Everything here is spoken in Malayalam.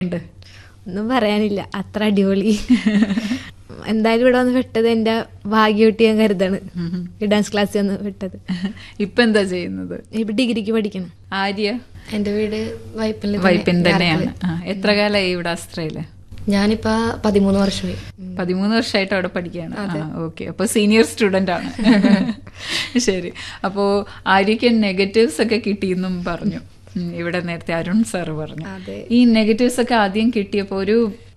ഉണ്ട്? ഒന്നും പറയാനില്ല, അത്ര അടിപൊളി. എന്തായാലും ഇവിടെ വന്ന് വിട്ടത് എന്റെ ഭാഗ്യമായിട്ട് ഞാൻ കരുതാണ്, ഈ ഡാൻസ് ക്ലാസ്സിൽ വന്ന് വിട്ടത്. ഇപ്പൊ എന്താ ചെയ്യുന്നത്? ഇപ്പൊ ഡിഗ്രിക്ക് പഠിക്കണം. ആര്യ? എന്റെ വീട് വൈപ്പിൻ തന്നെയാണ്. എത്ര കാലമായി ഇവിടെ അസ്ത്രയില്? ഞാനിപ്പോ 13 വർഷമായി. 13 വർഷമായിട്ട് അവിടെ പഠിക്കുകയാണ്. ഓക്കെ, അപ്പൊ സീനിയർ സ്റ്റുഡന്റ് ആണ്. ശരി. അപ്പോ ആര്യക്ക് നെഗറ്റീവ്സ് ഒക്കെ കിട്ടിയെന്നും പറഞ്ഞു ഇവിടെ നേരത്തെ അരുൺ സാർ പറഞ്ഞു. ഈ നെഗറ്റീവ്സ് ഒക്കെ ആദ്യം കിട്ടിയപ്പോ ഒരു